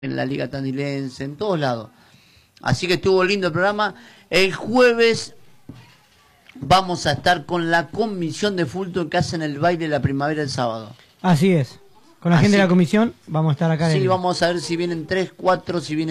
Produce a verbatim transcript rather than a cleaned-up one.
en la Liga Tandilense, en todos lados. Así que estuvo lindo el programa. El jueves vamos a estar con la comisión de Fulton que hacen el baile de la primavera el sábado. Así es. Con la Así gente de la comisión vamos a estar acá. Sí, en... vamos a ver si vienen tres, cuatro, si vienen